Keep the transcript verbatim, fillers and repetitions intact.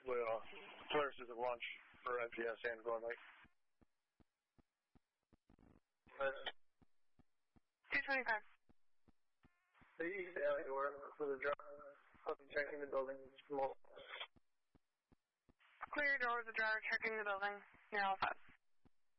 will clear us at lunch for N P S and Glen Lake. two twenty-five. The east alley door for the driver, checking the building. Clear your door with the driver checking the building. You're all set.